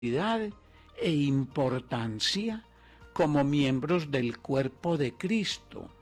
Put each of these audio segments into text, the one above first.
e importancia como miembros del cuerpo de Cristo,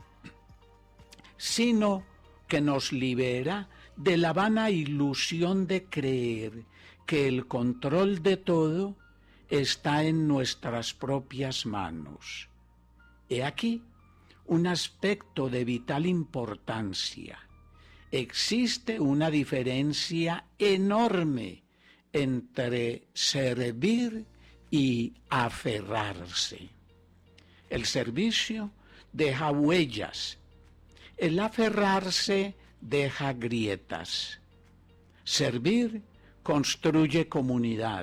sino que nos libera de la vana ilusión de creer que el control de todo está en nuestras propias manos. He aquí un aspecto de vital importancia. Existe una diferencia enorme entre servir y aferrarse. El servicio deja huellas, el aferrarse deja grietas. Servir construye comunidad.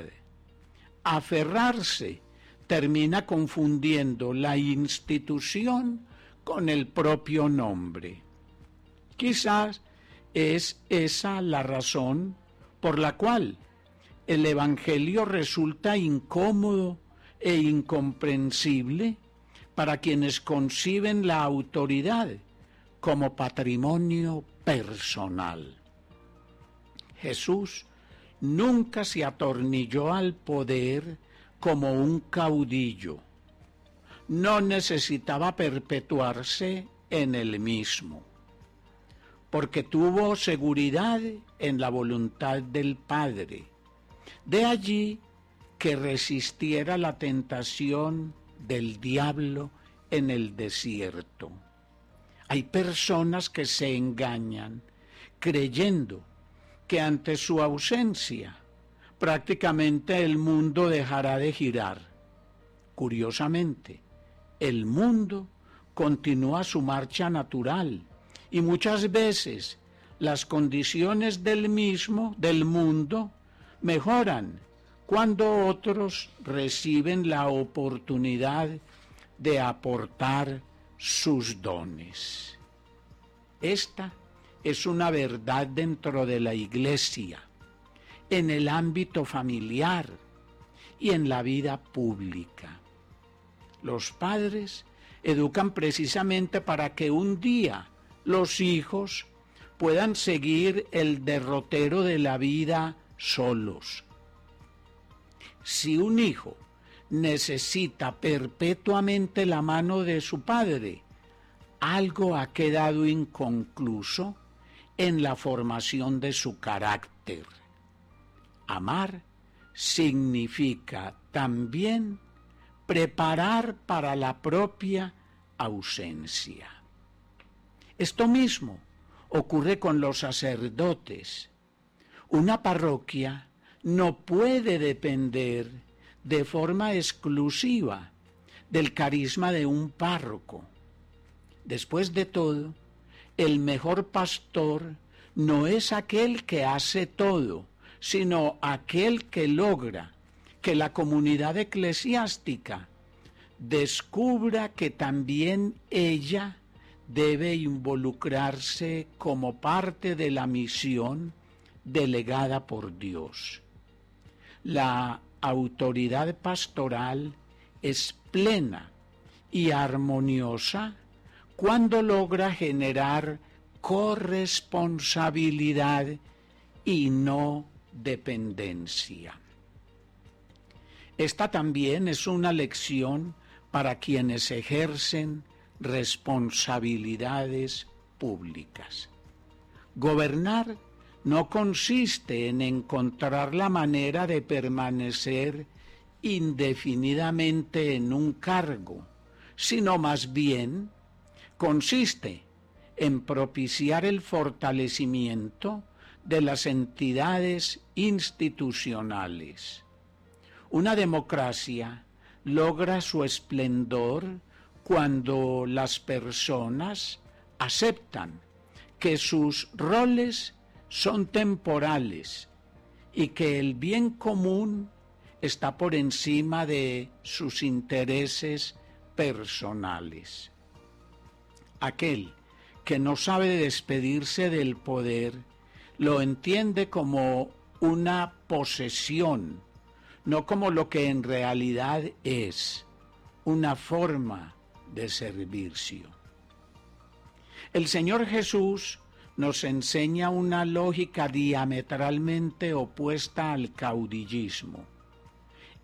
Aferrarse termina confundiendo la institución con el propio nombre. Quizás es esa la razón por la cual el Evangelio resulta incómodo e incomprensible para quienes conciben la autoridad como patrimonio personal. Jesús nunca se atornilló al poder como un caudillo. No necesitaba perpetuarse en el mismo, porque tuvo seguridad en la voluntad del Padre. De allí que resistiera la tentación del diablo en el desierto. Hay personas que se engañan creyendo que ante su ausencia prácticamente el mundo dejará de girar. Curiosamente, el mundo continúa su marcha natural y muchas veces las condiciones del mundo mejoran cuando otros reciben la oportunidad de aportar sus dones. Esta es una verdad dentro de la Iglesia, en el ámbito familiar y en la vida pública. Los padres educan precisamente para que un día los hijos puedan seguir el derrotero de la vida solos. Si un hijo necesita perpetuamente la mano de su padre, algo ha quedado inconcluso en la formación de su carácter. Amar significa también preparar para la propia ausencia. Esto mismo ocurre con los sacerdotes. Una parroquia no puede depender de forma exclusiva del carisma de un párroco. Después de todo, el mejor pastor no es aquel que hace todo, sino aquel que logra que la comunidad eclesiástica descubra que también ella debe involucrarse como parte de la misión delegada por Dios. La autoridad pastoral es plena y armoniosa cuando logra generar corresponsabilidad y no dependencia. Esta también es una lección para quienes ejercen responsabilidades públicas. Gobernar no consiste en encontrar la manera de permanecer indefinidamente en un cargo, sino más bien consiste en propiciar el fortalecimiento de las entidades institucionales. Una democracia logra su esplendor cuando las personas aceptan que sus roles son temporales y que el bien común está por encima de sus intereses personales. Aquel que no sabe despedirse del poder lo entiende como una posesión, no como lo que en realidad es, una forma de servicio. El Señor Jesús nos enseña una lógica diametralmente opuesta al caudillismo.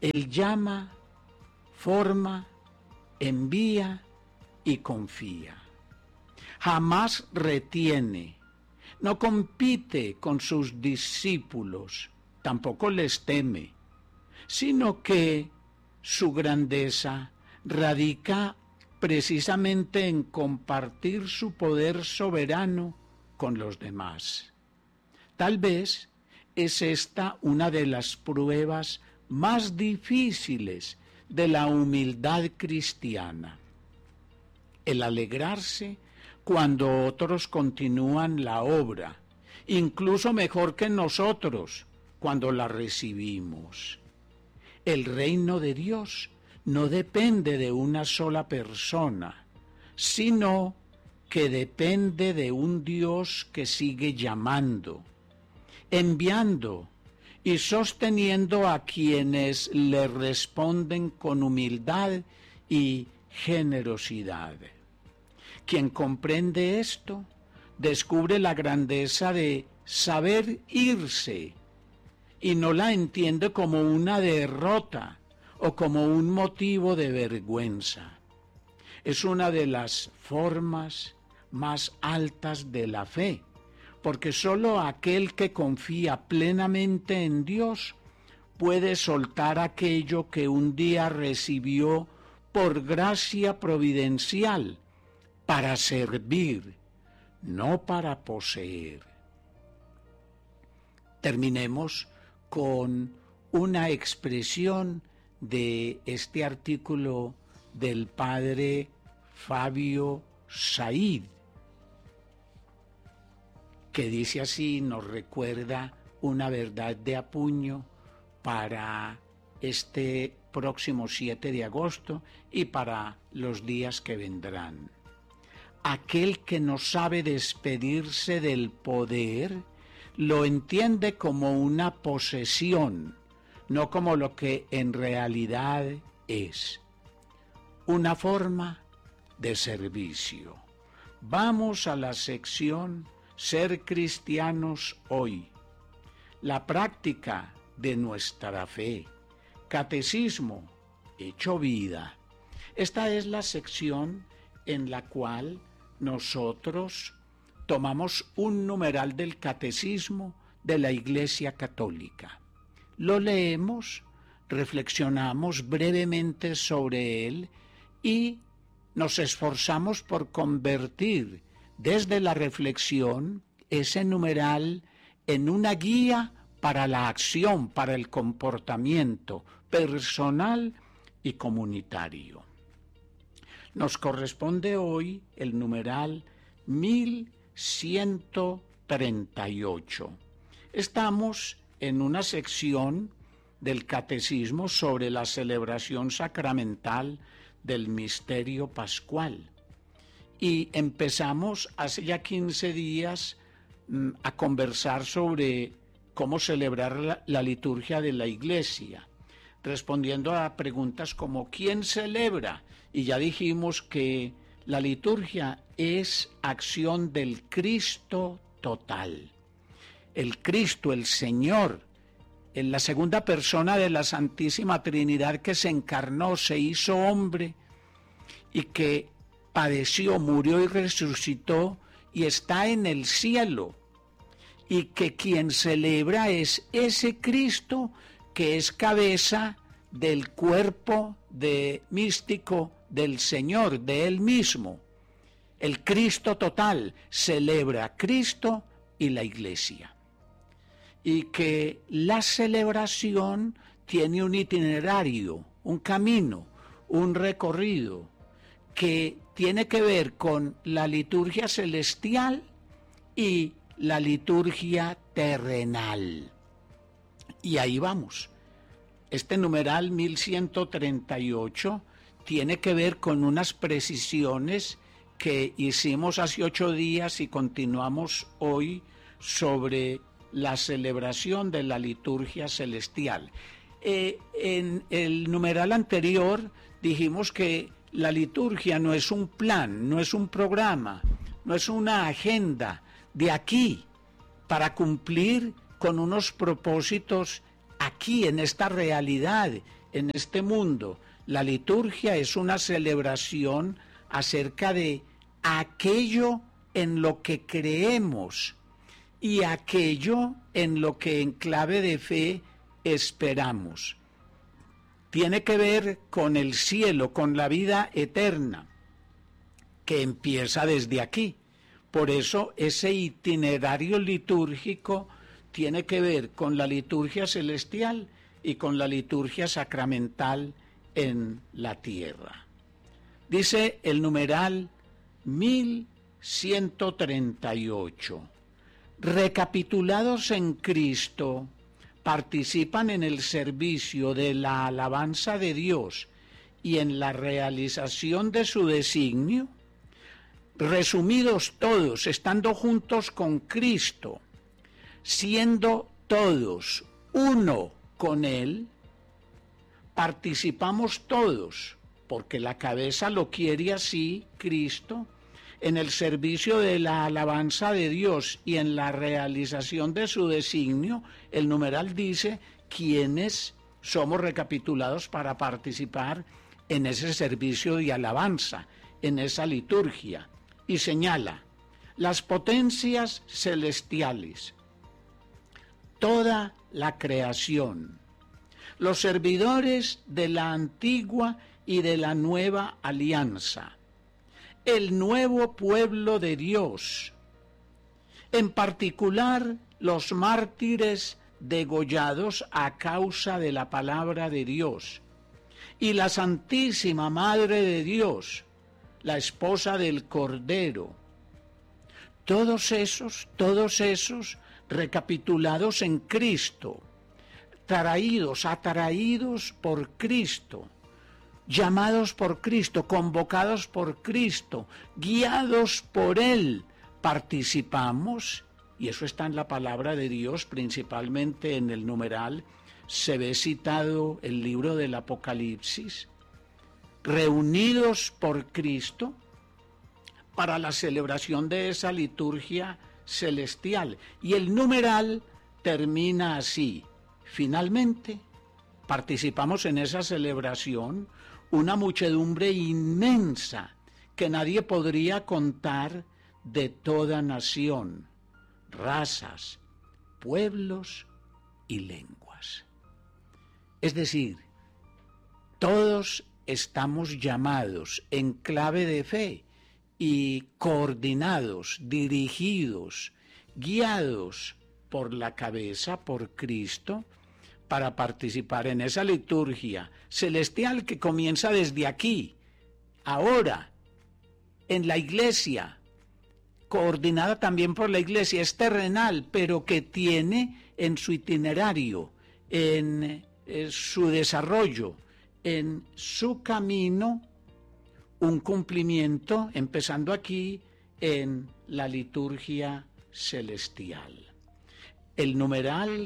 Él llama, forma, envía y confía. Jamás retiene, no compite con sus discípulos, tampoco les teme, sino que su grandeza radica precisamente en compartir su poder soberano con los demás. Tal vez es esta una de las pruebas más difíciles de la humildad cristiana, el alegrarse cuando otros continúan la obra, incluso mejor que nosotros cuando la recibimos. El reino de Dios no depende de una sola persona, sino que depende de un Dios que sigue llamando, enviando y sosteniendo a quienes le responden con humildad y generosidad. Quien comprende esto, descubre la grandeza de saber irse y no la entiende como una derrota o como un motivo de vergüenza. Es una de las formas más altas de la fe, porque solo aquel que confía plenamente en Dios puede soltar aquello que un día recibió por gracia providencial, para servir, no para poseer. Terminemos con una expresión de este artículo del padre Fabio Said, que dice así, nos recuerda una verdad de apuño para este próximo 7 de agosto y para los días que vendrán. Aquel que no sabe despedirse del poder lo entiende como una posesión, no como lo que en realidad es, una forma de servicio. Vamos a la sección Ser cristianos hoy, la práctica de nuestra fe, catecismo hecho vida. Esta es la sección en la cual nosotros tomamos un numeral del catecismo de la Iglesia Católica. Lo leemos, reflexionamos brevemente sobre él y nos esforzamos por convertir desde la reflexión ese numeral en una guía para la acción, para el comportamiento personal y comunitario. Nos corresponde hoy el numeral 1138. Estamos en una sección del catecismo sobre la celebración sacramental del misterio pascual. Y empezamos hace ya 15 días a conversar sobre cómo celebrar la liturgia de la Iglesia, respondiendo a preguntas como ¿quién celebra? Y ya dijimos que la liturgia es acción del Cristo total. El Cristo, el Señor, en la segunda persona de la Santísima Trinidad que se encarnó, se hizo hombre y que padeció, murió y resucitó y está en el cielo. Y que quien celebra es ese Cristo que es cabeza del cuerpo místico del Señor, de Él mismo. El Cristo total celebra a Cristo y la Iglesia. Y que la celebración tiene un itinerario, un camino, un recorrido que tiene que ver con la liturgia celestial y la liturgia terrenal. Y ahí vamos. Este numeral 1138 tiene que ver con unas precisiones que hicimos hace 8 días y continuamos hoy sobre la celebración de la liturgia celestial. En el numeral anterior dijimos que la liturgia no es un plan, no es un programa, no es una agenda de aquí para cumplir con unos propósitos aquí en esta realidad en este mundo. La liturgia es una celebración acerca de aquello en lo que creemos y aquello en lo que en clave de fe esperamos. Tiene que ver con el cielo, con la vida eterna, que empieza desde aquí. Por eso ese itinerario litúrgico tiene que ver con la liturgia celestial y con la liturgia sacramental en la tierra. Dice el numeral 1138. Recapitulados en Cristo, participan en el servicio de la alabanza de Dios y en la realización de su designio, resumidos todos, estando juntos con Cristo, siendo todos uno con Él, participamos todos, porque la cabeza lo quiere así, Cristo, en el servicio de la alabanza de Dios y en la realización de su designio. El numeral dice quiénes somos recapitulados para participar en ese servicio de alabanza, en esa liturgia, y señala las potencias celestiales, toda la creación, los servidores de la antigua y de la nueva alianza, el nuevo pueblo de Dios, en particular los mártires degollados a causa de la palabra de Dios, y la Santísima Madre de Dios, la esposa del Cordero. Todos esos recapitulados en Cristo, atraídos por Cristo, llamados por Cristo, convocados por Cristo, guiados por Él, participamos, y eso está en la palabra de Dios, principalmente en el numeral, se ve citado el libro del Apocalipsis, reunidos por Cristo para la celebración de esa liturgia celestial. Y el numeral termina así: finalmente participamos en esa celebración una muchedumbre inmensa que nadie podría contar, de toda nación, razas, pueblos y lenguas. Es decir, todos estamos llamados en clave de fe y coordinados, dirigidos, guiados por la cabeza, por Cristo, para participar en esa liturgia celestial que comienza desde aquí, ahora, en la iglesia, coordinada también por la iglesia, es terrenal, pero que tiene en su itinerario, en su desarrollo, en su camino, un cumplimiento, empezando aquí, en la liturgia celestial. El numeral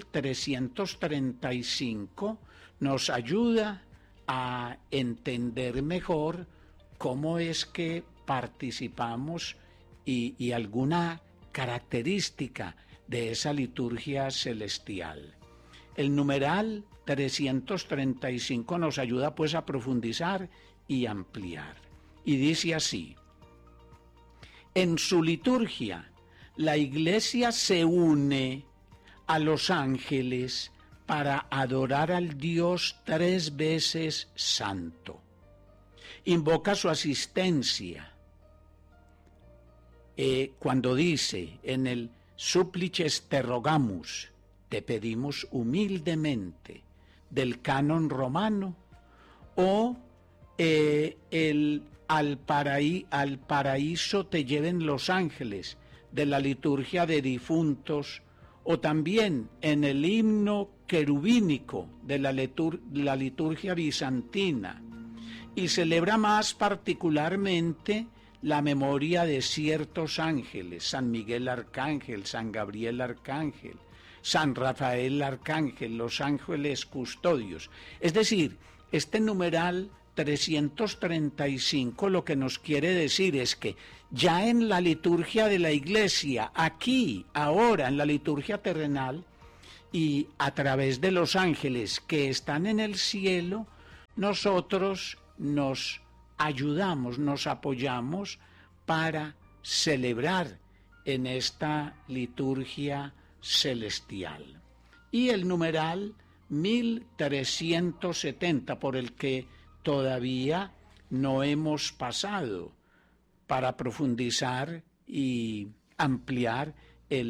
335 nos ayuda a entender mejor cómo es que participamos y alguna característica de esa liturgia celestial. El numeral 335 nos ayuda pues a profundizar y ampliar. Y dice así: en su liturgia, la Iglesia se une a los ángeles para adorar al Dios tres veces santo. Invoca su asistencia. Cuando dice en el Supplices te rogamus, te pedimos humildemente, del canon romano, o al paraíso te lleven los ángeles, de la liturgia de difuntos, o también en el himno querubínico de la liturgia bizantina, y celebra más particularmente la memoria de ciertos ángeles: San Miguel Arcángel, San Gabriel Arcángel, San Rafael Arcángel, los ángeles custodios. Es decir, este numeral 335 lo que nos quiere decir es que ya en la liturgia de la Iglesia, aquí, ahora, en la liturgia terrenal, y a través de los ángeles que están en el cielo, nosotros nos ayudamos, nos apoyamos para celebrar en esta liturgia celestial. Y el numeral 1370, por el que todavía no hemos pasado, para profundizar y ampliar el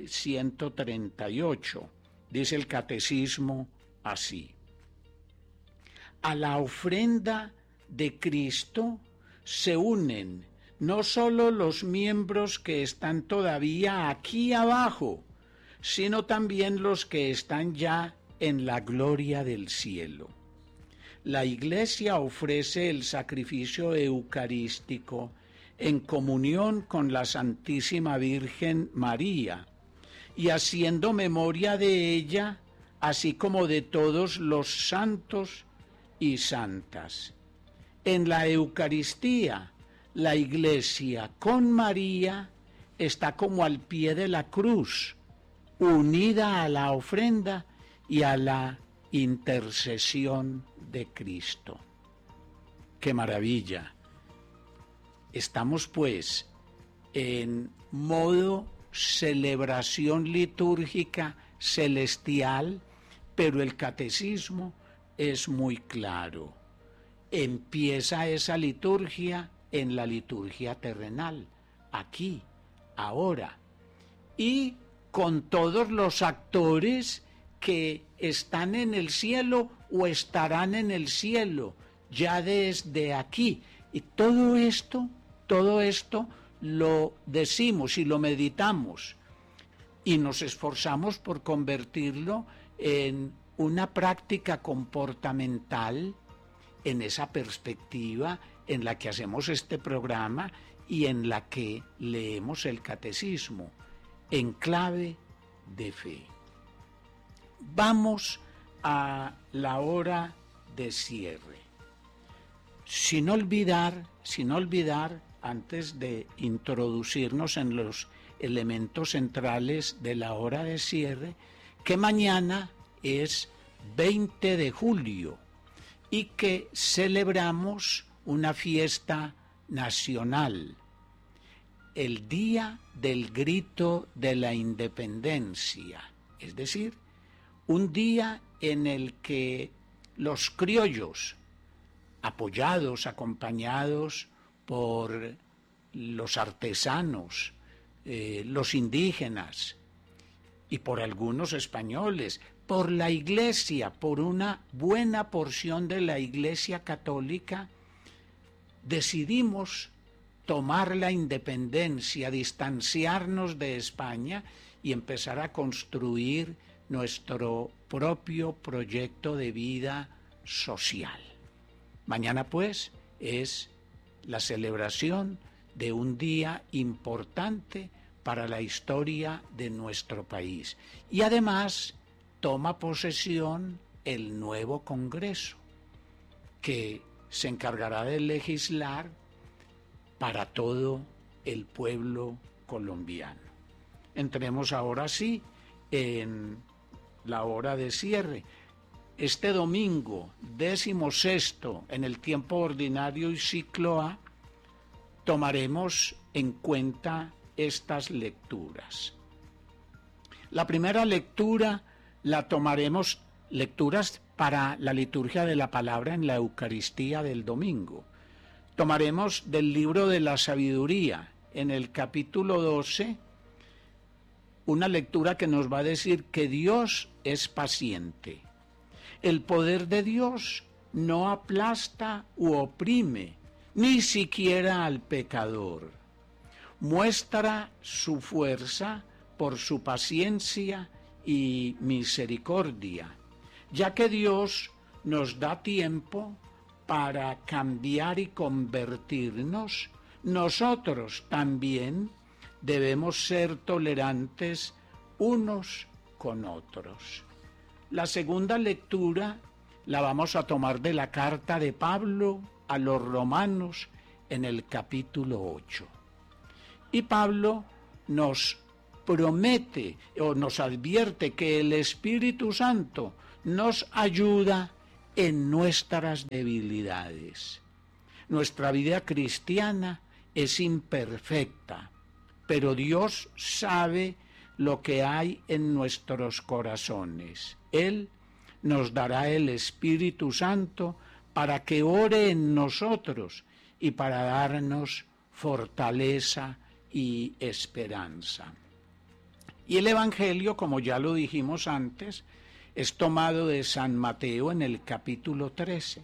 1138. Dice el catecismo así: a la ofrenda de Cristo se unen no solo los miembros que están todavía aquí abajo, sino también los que están ya en la gloria del cielo. La Iglesia ofrece el sacrificio eucarístico en comunión con la Santísima Virgen María y haciendo memoria de ella, así como de todos los santos y santas. En la Eucaristía, la Iglesia con María está como al pie de la cruz, unida a la ofrenda y a la intercesión de Cristo. ¡Qué maravilla! Estamos pues en modo celebración litúrgica celestial, pero el catecismo es muy claro. Empieza esa liturgia en la liturgia terrenal, aquí, ahora, y con todos los actores que están en el cielo o estarán en el cielo ya desde aquí. Y todo esto lo decimos y lo meditamos y nos esforzamos por convertirlo en una práctica comportamental en esa perspectiva en la que hacemos este programa y en la que leemos el catecismo en clave de fe. Vamos a la hora de cierre. Sin olvidar, antes de introducirnos en los elementos centrales de la hora de cierre, que mañana es 20 de julio y que celebramos una fiesta nacional, el Día del Grito de la Independencia, es decir, un día en el que los criollos, apoyados, acompañados por los artesanos, los indígenas y por algunos españoles, por la Iglesia, por una buena porción de la Iglesia católica, decidimos tomar la independencia, distanciarnos de España y empezar a construir nuestro propio proyecto de vida social. Mañana, pues, es la celebración de un día importante para la historia de nuestro país. Y además toma posesión el nuevo Congreso, que se encargará de legislar para todo el pueblo colombiano. Entremos ahora sí en la hora de cierre. Este domingo, 16º, en el tiempo ordinario y ciclo A, tomaremos en cuenta estas lecturas. La primera lectura la tomaremos, lecturas para la liturgia de la palabra en la Eucaristía del domingo. Tomaremos del libro de la sabiduría, en el capítulo 12, una lectura que nos va a decir que Dios es paciente. El poder de Dios no aplasta u oprime, ni siquiera al pecador. Muestra su fuerza por su paciencia y misericordia, ya que Dios nos da tiempo para cambiar y convertirnos. Nosotros también debemos ser tolerantes unos con otros. La segunda lectura la vamos a tomar de la carta de Pablo a los romanos en el capítulo 8. Y Pablo nos promete o nos advierte que el Espíritu Santo nos ayuda en nuestras debilidades. Nuestra vida cristiana es imperfecta, pero Dios sabe lo que hay en nuestros corazones. Él nos dará el Espíritu Santo para que ore en nosotros y para darnos fortaleza y esperanza. Y el Evangelio, como ya lo dijimos antes, es tomado de San Mateo en el capítulo 13.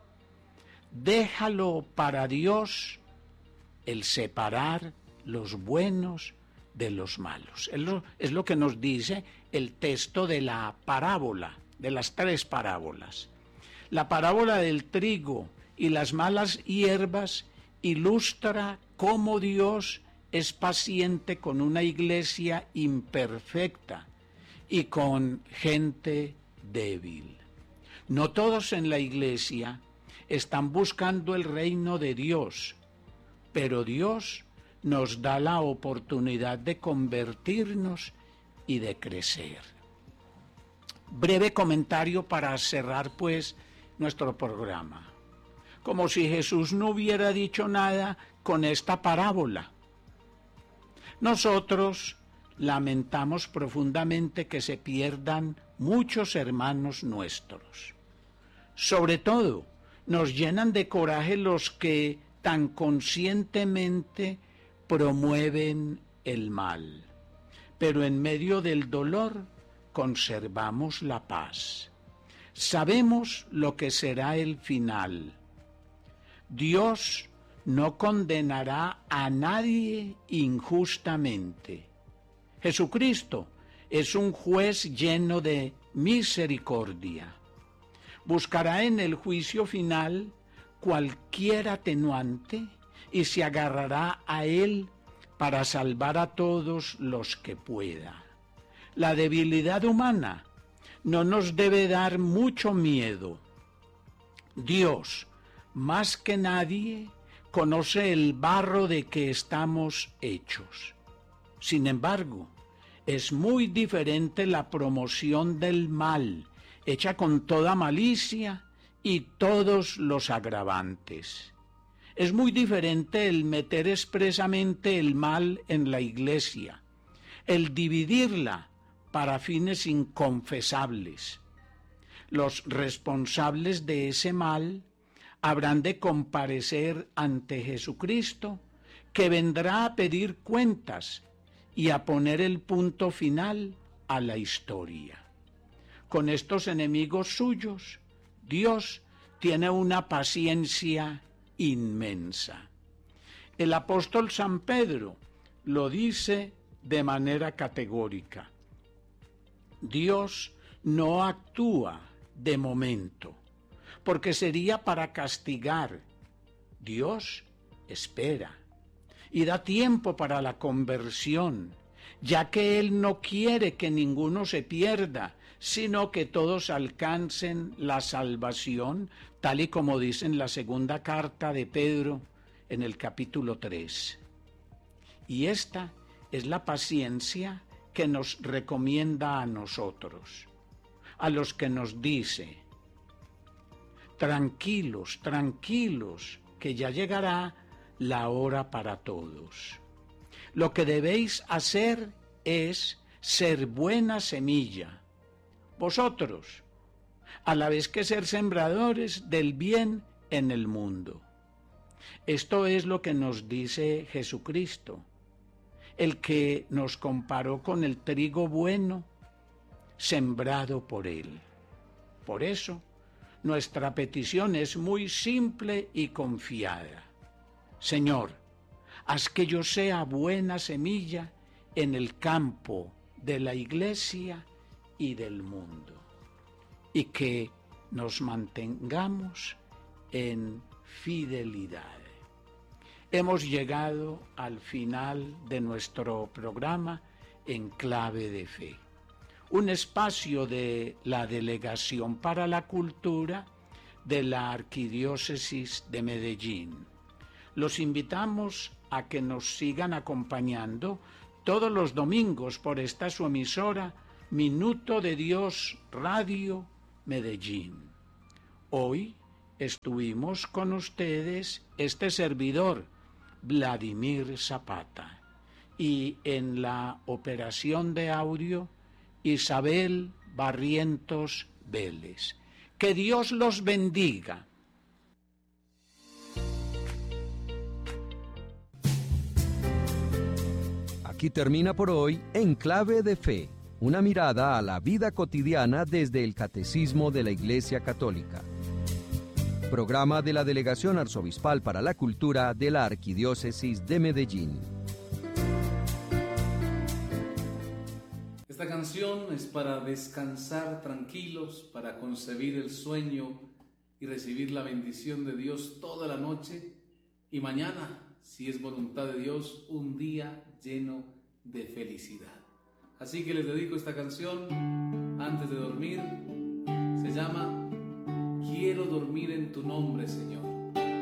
Déjalo para Dios el separar los buenos de los malos. Es lo que nos dice el texto de la parábola, de las 3 parábolas. La parábola del trigo y las malas hierbas ilustra cómo Dios es paciente con una iglesia imperfecta y con gente débil. No todos en la iglesia están buscando el reino de Dios, pero Dios nos da la oportunidad de convertirnos y de crecer. Breve comentario para cerrar pues nuestro programa. Como si Jesús no hubiera dicho nada con esta parábola. Nosotros lamentamos profundamente que se pierdan muchos hermanos nuestros. Sobre todo, nos llenan de coraje los que tan conscientemente promueven el mal. Pero en medio del dolor conservamos la paz. Sabemos lo que será el final. Dios no condenará a nadie injustamente. Jesucristo es un juez lleno de misericordia. Buscará en el juicio final cualquier atenuante y se agarrará a él para salvar a todos los que pueda. La debilidad humana no nos debe dar mucho miedo. Dios, más que nadie, conoce el barro de que estamos hechos. Sin embargo, es muy diferente la promoción del mal, hecha con toda malicia y todos los agravantes. Es muy diferente el meter expresamente el mal en la iglesia, el dividirla para fines inconfesables. Los responsables de ese mal habrán de comparecer ante Jesucristo, que vendrá a pedir cuentas y a poner el punto final a la historia. Con estos enemigos suyos, Dios tiene una paciencia inmensa. El apóstol San Pedro lo dice de manera categórica. Dios no actúa de momento, porque sería para castigar. Dios espera y da tiempo para la conversión, ya que Él no quiere que ninguno se pierda, sino que todos alcancen la salvación, tal y como dice en la segunda carta de Pedro en el capítulo 3. Y esta es la paciencia que nos recomienda a nosotros, a los que nos dice: tranquilos, tranquilos, que ya llegará la hora para todos. Lo que debéis hacer es ser buena semilla, vosotros, a la vez que ser sembradores del bien en el mundo. Esto es lo que nos dice Jesucristo, el que nos comparó con el trigo bueno sembrado por Él. Por eso, nuestra petición es muy simple y confiada. Señor, haz que yo sea buena semilla en el campo de la iglesia y del mundo, y que nos mantengamos en fidelidad. Hemos llegado al final de nuestro programa En Clave de Fe, un espacio de la Delegación para la Cultura de la Arquidiócesis de Medellín. Los invitamos a que nos sigan acompañando todos los domingos por esta su emisora Minuto de Dios Radio Medellín. Hoy estuvimos con ustedes este servidor, Vladimir Zapata, y en la operación de audio, Isabel Barrientos Vélez. Que Dios los bendiga. Aquí termina por hoy En Clave de Fe, una mirada a la vida cotidiana desde el Catecismo de la Iglesia Católica. Programa de la Delegación Arzobispal para la Cultura de la Arquidiócesis de Medellín. Esta canción es para descansar tranquilos, para concebir el sueño y recibir la bendición de Dios toda la noche, y mañana, si es voluntad de Dios, un día lleno de felicidad. Así que les dedico esta canción antes de dormir. Se llama Quiero dormir en tu nombre, Señor.